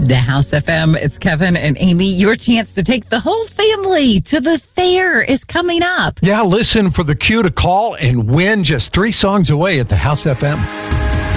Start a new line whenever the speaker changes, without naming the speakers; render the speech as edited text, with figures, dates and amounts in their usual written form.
The House FM, it's Kevin and Amy. Your chance to take the whole family to the fair is coming up.
Yeah, listen for the cue to call and win just 3 songs away at the House FM.